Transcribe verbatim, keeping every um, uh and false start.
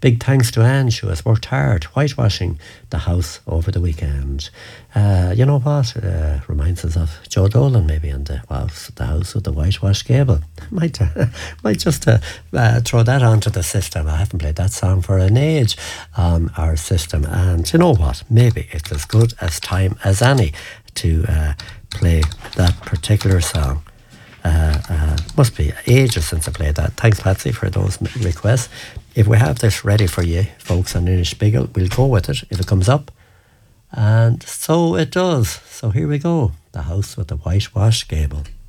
Big thanks to Ange, who has worked hard whitewashing the house over the weekend. Uh, you know what? Uh, reminds us of Joe Dolan, maybe, and the house, the house with the whitewashed gable. Might, uh, might just uh, uh, throw that onto the system. I haven't played that song for an age on our system. And you know what? Maybe it's as good as time as any to uh, play that particular song. Uh, uh, must be ages since I played that. Thanks, Patsy, for those requests. If we have this ready for you, folks, on Inishbigel, we'll go with it if it comes up. And so it does. So here we go. The house with the whitewashed gable.